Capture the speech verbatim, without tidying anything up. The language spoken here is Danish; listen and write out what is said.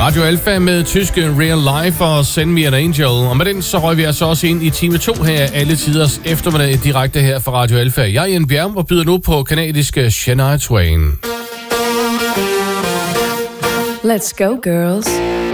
Radio Alpha med tyske Real Life og Send Me an Angel. Og med den så røg vi altså også ind i time to her alle tiders eftermiddag direkte her fra Radio Alpha. Jeg er Ian Bjerg og byder nu på kanadiske Shania Twain. Let's go, girls.